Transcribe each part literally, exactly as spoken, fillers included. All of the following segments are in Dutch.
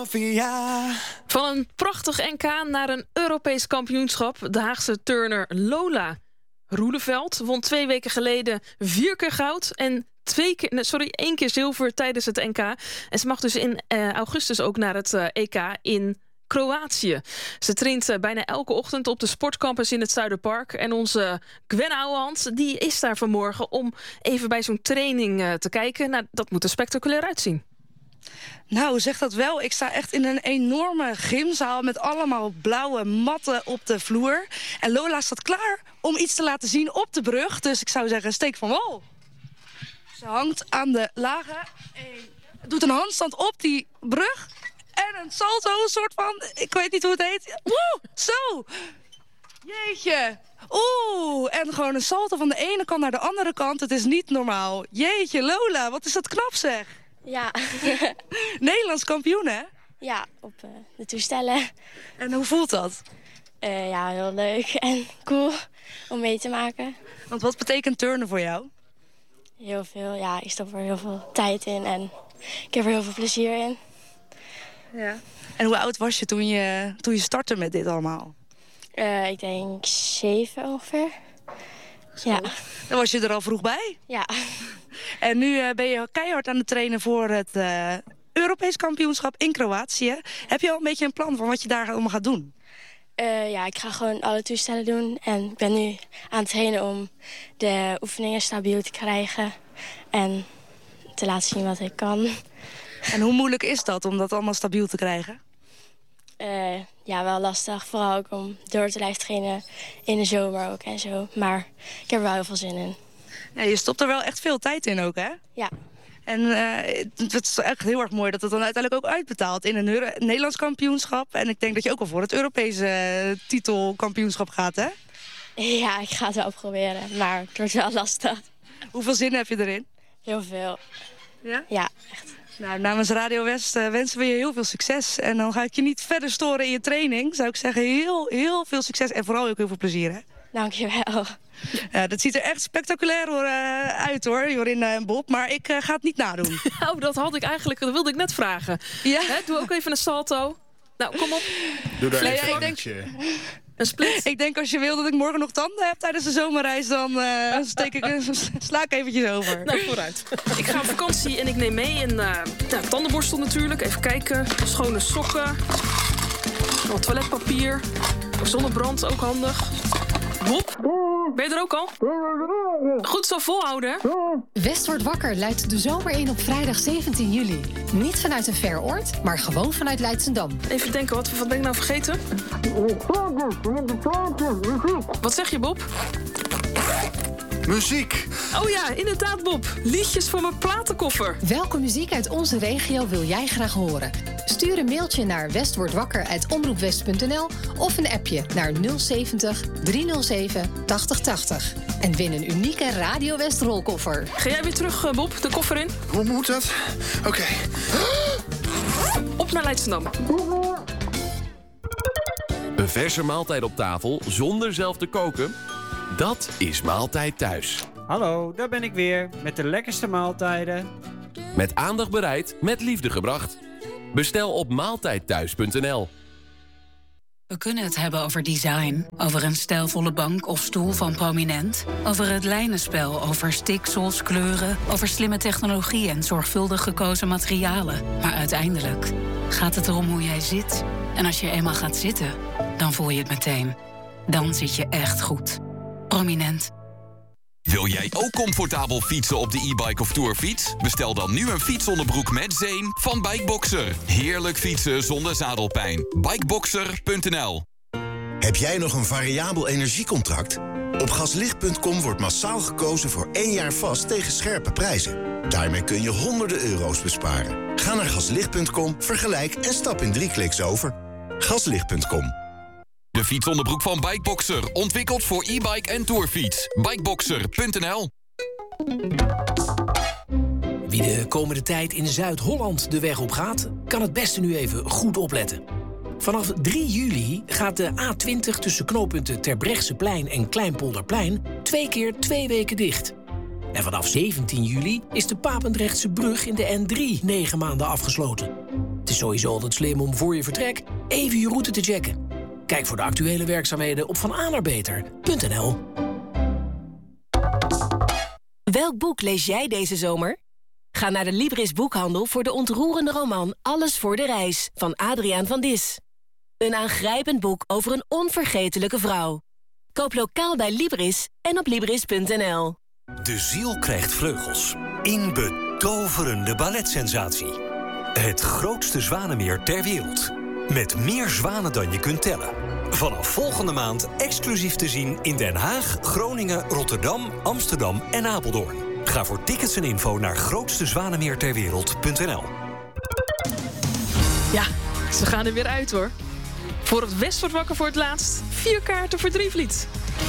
Sofia. Van een prachtig N K naar een Europees kampioenschap. De Haagse turner Lola Roeleveld won twee weken geleden vier keer goud en twee keer, nee, sorry, één keer zilver tijdens het N K. En ze mag dus in uh, augustus ook naar het uh, E K in Kroatië. Ze traint uh, bijna elke ochtend op de sportcampus in het Zuiderpark. En onze Gwen Ouwehand, die is daar vanmorgen om even bij zo'n training uh, te kijken. Nou, dat moet er spectaculair uitzien. Nou, zeg dat wel. Ik sta echt in een enorme gymzaal met allemaal blauwe matten op de vloer. En Lola staat klaar om iets te laten zien op de brug. Dus ik zou zeggen, steek van wal. Ze hangt aan de lage. Doet een handstand op die brug. En een salto, een soort van, ik weet niet hoe het heet. Woe, zo. Jeetje. Oeh, en gewoon een salto van de ene kant naar de andere kant. Het is niet normaal. Jeetje, Lola, wat is dat knap zeg. Ja. Nederlands kampioen, hè? Ja, op uh, de toestellen. En hoe voelt dat? Uh, ja, heel leuk en cool om mee te maken. Want wat betekent turnen voor jou? Heel veel, ja. Ik stop er heel veel tijd in en ik heb er heel veel plezier in. Ja. En hoe oud was je toen je, toen je startte met dit allemaal? Uh, ik denk zeven ongeveer. Zo. Ja. Dan was je er al vroeg bij? Ja. En nu uh, ben je keihard aan het trainen voor het uh, Europees kampioenschap in Kroatië. Heb je al een beetje een plan van wat je daar allemaal gaat doen? Uh, ja, ik ga gewoon alle toestellen doen. En ik ben nu aan het trainen om de oefeningen stabiel te krijgen. En te laten zien wat ik kan. En hoe moeilijk is dat om dat allemaal stabiel te krijgen? Uh, ja, wel lastig. Vooral ook om door te blijven trainen in de zomer ook en zo. Maar ik heb er wel heel veel zin in. Ja, je stopt er wel echt veel tijd in ook, hè? Ja. En uh, het is echt heel erg mooi dat het dan uiteindelijk ook uitbetaalt in een Euro- Nederlands kampioenschap. En ik denk dat je ook al voor het Europese uh, titelkampioenschap gaat, hè? Ja, ik ga het wel proberen, maar het wordt wel lastig. Hoeveel zin heb je erin? Heel veel. Ja? Ja, echt. Nou, namens Radio West uh, wensen we je heel veel succes. En dan ga ik je niet verder storen in je training. Zou ik zeggen, heel, heel veel succes en vooral ook heel veel plezier, hè? Dank je wel. Ja, dat ziet er echt spectaculair hoor, uh, uit hoor, Jorinda en Bob. Maar ik uh, ga het niet nadoen. Nou, dat had ik eigenlijk, dat wilde ik net vragen. Ja? Hè, doe ook even een salto. Nou, kom op. Doe daar Nee, even ja, een ik denk, een split. Ik denk als je wil dat ik morgen nog tanden heb tijdens de zomerreis, dan uh, steek ik, sla ik eventjes over. Nou, vooruit. Ik ga op vakantie en ik neem mee een uh, ja, tandenborstel natuurlijk. Even kijken. Schone sokken. Wat toiletpapier. Zonnebrand, ook handig. Bob, ben je er ook al? Goed zo volhouden, hè? West wordt wakker luidt de zomer in op vrijdag zeventien juli. Niet vanuit een ver oord, maar gewoon vanuit Leidschendam. Even denken, wat, wat ben ik nou vergeten? Wat zeg je, Bob? Muziek. Oh ja, inderdaad, Bob. Liedjes voor mijn platenkoffer. Welke muziek uit onze regio wil jij graag horen? Stuur een mailtje naar westwordwakker apenstaartje omroepwest punt n l of een appje naar nul zeventig driehonderdzeven tachtig tachtig. En win een unieke Radio West rolkoffer. Ga jij weer terug, Bob, de koffer in? Hoe moet dat? Oké. Okay. Op naar Leidschendam. Een verse maaltijd op tafel zonder zelf te koken? Dat is Maaltijd Thuis. Hallo, daar ben ik weer met de lekkerste maaltijden. Met aandacht bereid, met liefde gebracht. Bestel op maaltijdthuis punt n l. We kunnen het hebben over design, over een stijlvolle bank of stoel van Prominent, over het lijnenspel, over stiksels, kleuren, over slimme technologie en zorgvuldig gekozen materialen. Maar uiteindelijk gaat het erom hoe jij zit. En als je eenmaal gaat zitten, dan voel je het meteen. Dan zit je echt goed. Prominent. Wil jij ook comfortabel fietsen op de e-bike of tourfiets? Bestel dan nu een fietsonderbroek met zeem van Bikeboxer. Heerlijk fietsen zonder zadelpijn. Bikeboxer punt n l. Heb jij nog een variabel energiecontract? Op gaslicht punt com wordt massaal gekozen voor één jaar vast tegen scherpe prijzen. Daarmee kun je honderden euro's besparen. Ga naar gaslicht punt com, vergelijk en stap in drie kliks over. gaslicht punt com. De fietsonderbroek van Bikeboxer. Ontwikkeld voor e-bike en tourfiets. Bikeboxer punt n l. Wie de komende tijd in Zuid-Holland de weg op gaat, kan het beste nu even goed opletten. Vanaf drie juli gaat de A twintig tussen knooppunten Terbrechtseplein en Kleinpolderplein twee keer twee weken dicht. En vanaf zeventien juli is de Papendrechtse brug in de N drie negen maanden afgesloten. Het is sowieso altijd slim om voor je vertrek even je route te checken. Kijk voor de actuele werkzaamheden op vanaanarbeter punt n l. Welk boek lees jij deze zomer? Ga naar de Libris Boekhandel voor de ontroerende roman Alles voor de reis van Adriaan van Dis. Een aangrijpend boek over een onvergetelijke vrouw. Koop lokaal bij Libris en op libris punt n l. De ziel krijgt vleugels. In betoverende balletsensatie. Het grootste zwanenmeer ter wereld. Met meer zwanen dan je kunt tellen. Vanaf volgende maand exclusief te zien in Den Haag, Groningen, Rotterdam, Amsterdam en Apeldoorn. Ga voor tickets en info naar grootste zwanenmeer ter wereld punt n l. Ja, ze gaan er weer uit hoor. Voor het West wordt wakker voor het laatst. Vier kaarten voor Drievliet.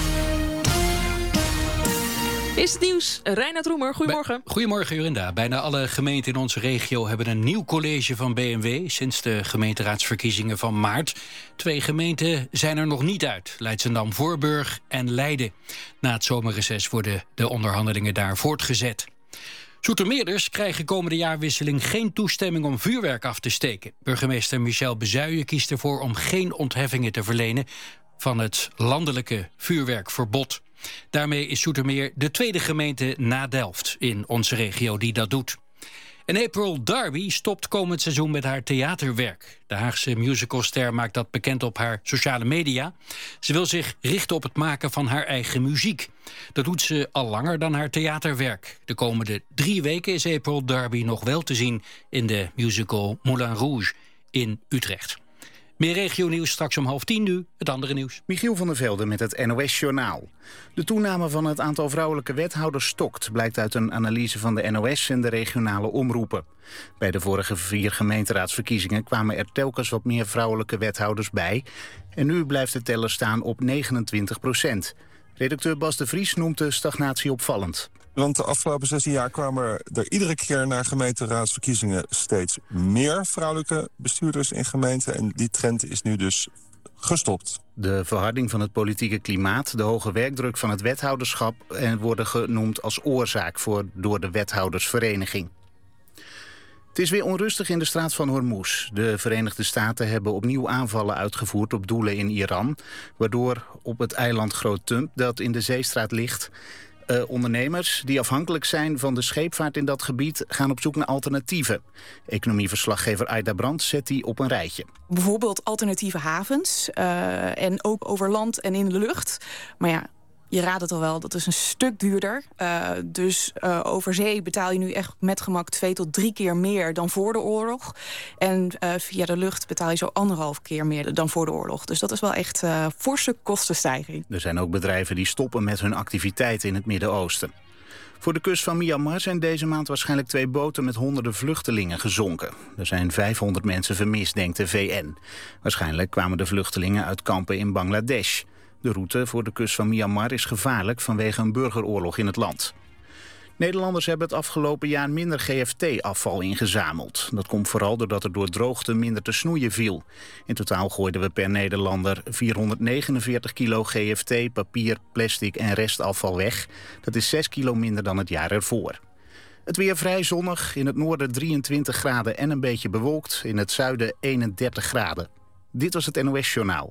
Is het nieuws? Reinhard Roemer, goedemorgen. Bij, goedemorgen, Jorinda. Bijna alle gemeenten in onze regio hebben een nieuw college van B M W sinds de gemeenteraadsverkiezingen van maart. Twee gemeenten zijn er nog niet uit. Leidschendam-Voorburg en Leiden. Na het zomerreces worden de onderhandelingen daar voortgezet. Zoetermeerders krijgen komende jaarwisseling geen toestemming om vuurwerk af te steken. Burgemeester Michel Bezuijen kiest ervoor om geen ontheffingen te verlenen van het landelijke vuurwerkverbod. Daarmee is Zoetermeer de tweede gemeente na Delft in onze regio die dat doet. En April Darby stopt komend seizoen met haar theaterwerk. De Haagse musicalster maakt dat bekend op haar sociale media. Ze wil zich richten op het maken van haar eigen muziek. Dat doet ze al langer dan haar theaterwerk. De komende drie weken is April Darby nog wel te zien in de musical Moulin Rouge in Utrecht. Meer regionieuws straks om half tien nu, het andere nieuws. Michiel van der Velde met het N O S-journaal. De toename van het aantal vrouwelijke wethouders stokt, blijkt uit een analyse van de N O S en de regionale omroepen. Bij de vorige vier gemeenteraadsverkiezingen kwamen er telkens wat meer vrouwelijke wethouders bij. En nu blijft de teller staan op negenentwintig procent. Redacteur Bas de Vries noemt de stagnatie opvallend. Want de afgelopen zestien jaar kwamen er iedere keer na gemeenteraadsverkiezingen steeds meer vrouwelijke bestuurders in gemeenten. En die trend is nu dus gestopt. De verharding van het politieke klimaat, de hoge werkdruk van het wethouderschap en worden genoemd als oorzaak voor door de wethoudersvereniging. Het is weer onrustig in de straat van Hormuz. De Verenigde Staten hebben opnieuw aanvallen uitgevoerd op doelen in Iran, waardoor op het eiland Groot Tump dat in de zeestraat ligt, Uh, ondernemers die afhankelijk zijn van de scheepvaart in dat gebied gaan op zoek naar alternatieven. Economieverslaggever Aida Brandt zet die op een rijtje. Bijvoorbeeld alternatieve havens uh, en ook over land en in de lucht. Maar ja, je raadt het al wel, dat is een stuk duurder. Uh, dus uh, over zee betaal je nu echt met gemak twee tot drie keer meer dan voor de oorlog. En uh, via de lucht betaal je zo anderhalf keer meer dan voor de oorlog. Dus dat is wel echt uh, forse kostenstijging. Er zijn ook bedrijven die stoppen met hun activiteiten in het Midden-Oosten. Voor de kust van Myanmar zijn deze maand waarschijnlijk twee boten met honderden vluchtelingen gezonken. Er zijn vijfhonderd mensen vermist, denkt de V N. Waarschijnlijk kwamen de vluchtelingen uit kampen in Bangladesh. De route voor de kust van Myanmar is gevaarlijk vanwege een burgeroorlog in het land. Nederlanders hebben het afgelopen jaar minder G F T-afval ingezameld. Dat komt vooral doordat er door droogte minder te snoeien viel. In totaal gooiden we per Nederlander vierhonderdnegenenveertig kilo G F T, papier, plastic en restafval weg. Dat is zes kilo minder dan het jaar ervoor. Het weer vrij zonnig, in het noorden drieëntwintig graden en een beetje bewolkt. In het zuiden eenendertig graden. Dit was het N O S-journaal.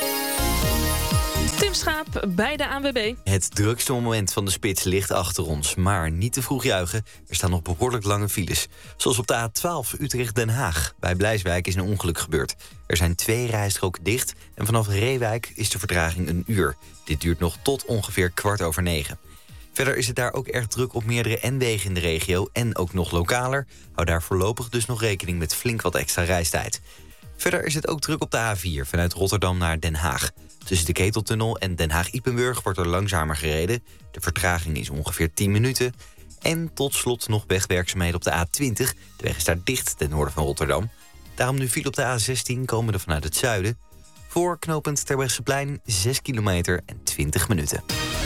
Tim Schaap bij de A N W B. Het drukste moment van de spits ligt achter ons. Maar niet te vroeg juichen, er staan nog behoorlijk lange files. Zoals op de A twaalf Utrecht-Den Haag. Bij Blijswijk is een ongeluk gebeurd. Er zijn twee rijstroken dicht en vanaf Reewijk is de vertraging een uur. Dit duurt nog tot ongeveer kwart over negen. Verder is het daar ook erg druk op meerdere N-wegen in de regio en ook nog lokaler. Hou daar voorlopig dus nog rekening met flink wat extra reistijd. Verder is het ook druk op de A vier vanuit Rotterdam naar Den Haag. Tussen de Keteltunnel en Den Haag-Ypenburg wordt er langzamer gereden. De vertraging is ongeveer tien minuten. En tot slot nog wegwerkzaamheden op de A twintig. De weg is daar dicht ten noorden van Rotterdam. Daarom nu viel op de A zestien komende vanuit het zuiden. Voor knooppunt Terbrechtseplein zes kilometer en twintig minuten.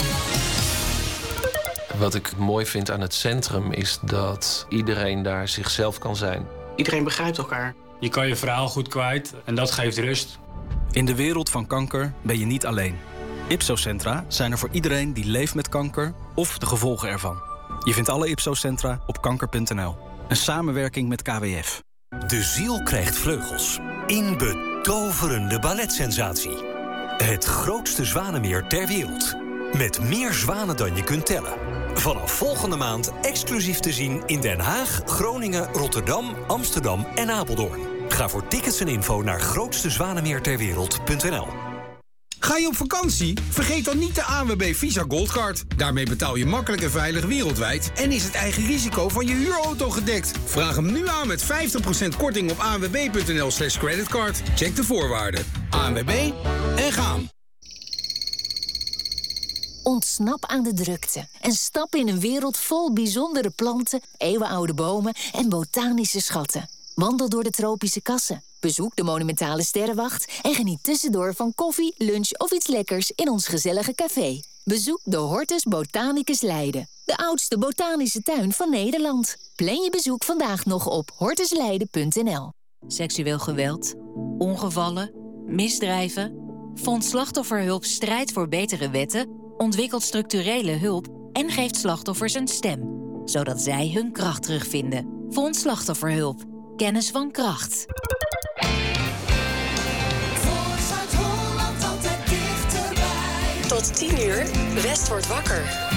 Wat ik mooi vind aan het centrum is dat iedereen daar zichzelf kan zijn. Iedereen begrijpt elkaar. Je kan je verhaal goed kwijt en dat geeft rust. In de wereld van kanker ben je niet alleen. Ipso-centra zijn er voor iedereen die leeft met kanker of de gevolgen ervan. Je vindt alle Ipso-centra op kanker punt n l. Een samenwerking met K W F. De ziel krijgt vleugels. In betoverende balletsensatie. Het grootste zwanenmeer ter wereld. Met meer zwanen dan je kunt tellen. Vanaf volgende maand exclusief te zien in Den Haag, Groningen, Rotterdam, Amsterdam en Apeldoorn. Ga voor tickets en info naar grootste zwanenmeer ter wereld punt n l. Ga je op vakantie? Vergeet dan niet de A N W B Visa Goldcard. Daarmee betaal je makkelijk en veilig wereldwijd en is het eigen risico van je huurauto gedekt. Vraag hem nu aan met vijftig procent korting op anwb.nl slash creditcard. Check de voorwaarden. A N W B en gaan. Ontsnap aan de drukte en stap in een wereld vol bijzondere planten, eeuwenoude bomen en botanische schatten. Wandel door de tropische kassen, bezoek de monumentale sterrenwacht en geniet tussendoor van koffie, lunch of iets lekkers in ons gezellige café. Bezoek de Hortus Botanicus Leiden, de oudste botanische tuin van Nederland. Plan je bezoek vandaag nog op hortusleiden punt n l. Seksueel geweld, ongevallen, misdrijven. Fonds Slachtofferhulp strijdt voor betere wetten, ontwikkelt structurele hulp en geeft slachtoffers een stem, zodat zij hun kracht terugvinden. Fonds Slachtofferhulp. Kennis van kracht. Tot tien uur, West wordt wakker.